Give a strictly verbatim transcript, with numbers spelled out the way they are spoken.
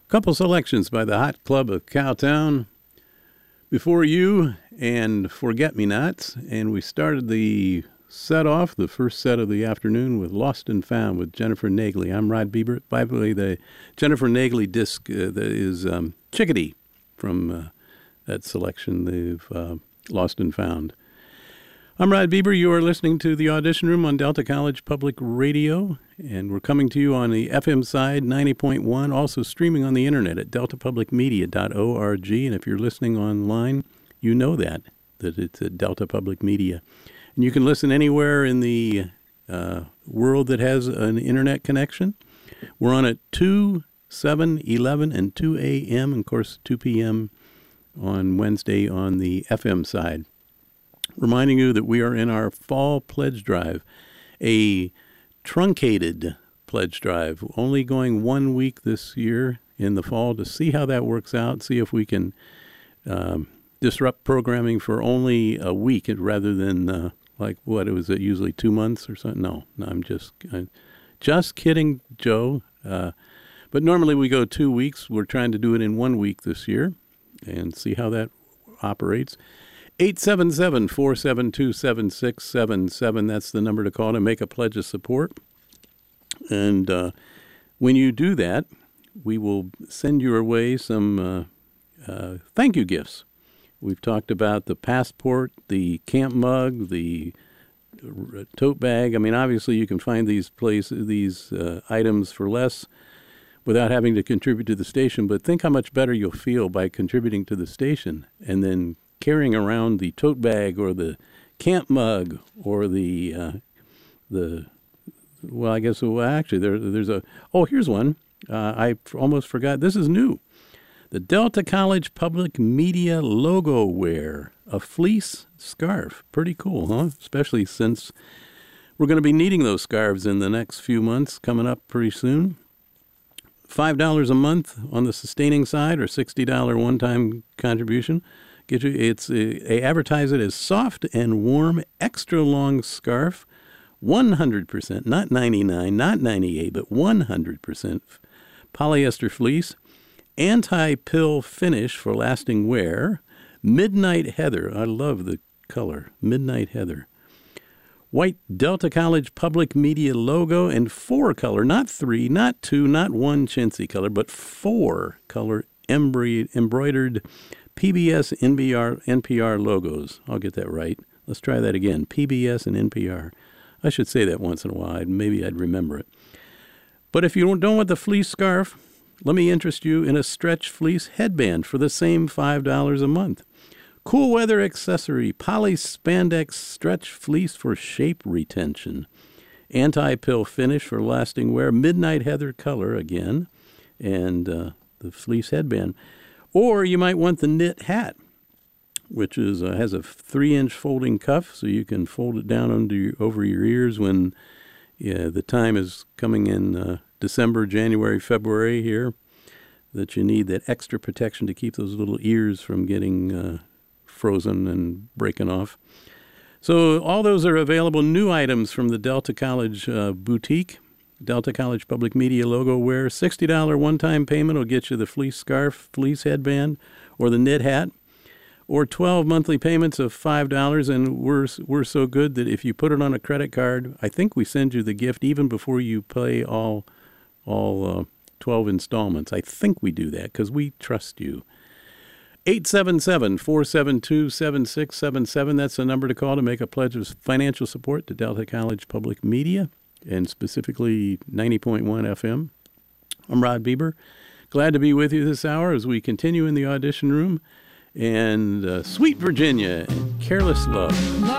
Couple selections by the Hot Club of Cowtown. Before You and Forget Me Nots. And we started the set off, the first set of the afternoon, with Lost and Found with Jennifer Nagley. I'm Rod Bieber. By the way, the Jennifer Nagley disc uh, that is um, Chickadee from uh, that selection, they've uh, Lost and Found. I'm Rod Bieber. You are listening to The Audition Room on Delta College Public Radio, and we're coming to you on the F M side, ninety point one, also streaming on the internet at delta public media dot org. And if you're listening online, you know that, that it's at Delta Public Media. And you can listen anywhere in the uh, world that has an internet connection. We're on at two, seven, eleven, and two a.m., and of course two p.m. on Wednesday on the F M side. Reminding you that we are in our fall pledge drive, a truncated pledge drive, only going one week this year in the fall to see how that works out, see if we can um, disrupt programming for only a week rather than uh, like, what, it was it usually two months or something? No, no I'm just, I'm just kidding, Joe. Uh, but normally we go two weeks. We're trying to do it in one week this year and see how that operates. eight seven seven, four seven two, seven six seven seven. That's the number to call to make a pledge of support. And uh, when you do that, we will send your way some uh, uh, thank you gifts. We've talked about the passport, the camp mug, the tote bag. I mean, obviously you can find these places, these uh, items for less without having to contribute to the station. But think how much better you'll feel by contributing to the station and then carrying around the tote bag or the camp mug or the, uh, the well, I guess, well, actually, there, there's a, oh, here's one. Uh, I almost forgot. This is new. The Delta College Public Media logo wear, a fleece scarf. Pretty cool, huh? Especially since we're going to be needing those scarves in the next few months, coming up pretty soon. five dollars a month on the sustaining side or sixty dollars one-time contribution. Get you, it's a, they advertise it as soft and warm, extra long scarf, one hundred percent, not ninety-nine, not ninety-eight, but one hundred percent polyester fleece, anti-pill finish for lasting wear, midnight heather. I love the color, midnight heather. White Delta College Public Media logo and four color, not three, not two, not one chintzy color, but four color embroidered, embroidered P B S, N P R, N P R logos. I'll get that right. Let's try that again. P B S and N P R. I should say that once in a while. Maybe I'd remember it. But if you don't want the fleece scarf, let me interest you in a stretch fleece headband for the same five dollars a month. Cool weather accessory, poly spandex stretch fleece for shape retention. Anti-pill finish for lasting wear. Midnight heather color again. And uh, the fleece headband. Or you might want the knit hat, which is uh, has a three-inch folding cuff, so you can fold it down under your, over your ears when yeah, the time is coming in uh, December, January, February here, that you need that extra protection to keep those little ears from getting uh, frozen and breaking off. So all those are available, new items from the Delta College uh, boutique. Delta College Public Media logo wear. sixty dollars one-time payment will get you the fleece scarf, fleece headband, or the knit hat, or twelve monthly payments of five dollars. And we're, we're so good that if you put it on a credit card, I think we send you the gift even before you pay all, all uh, twelve installments. I think we do that because we trust you. eight seven seven, four seven two, seven six seven seven. That's the number to call to make a pledge of financial support to Delta College Public Media, and specifically ninety point one F M. I'm Rod Bieber. Glad to be with you this hour as we continue in the audition room. And uh, Sweet Virginia and Careless Love.